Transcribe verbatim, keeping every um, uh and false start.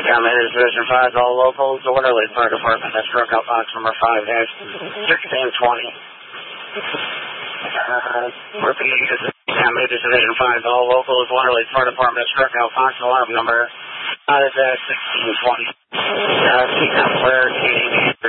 Commanders Division five, all locals, orderly fire department. That's Brookout box number five dash sixteen twenty. Uh, repeat, Commanders Division five, all locals, orderly fire department. That's Brookout box alarm number five dash sixteen twenty. Uh, keep that clear,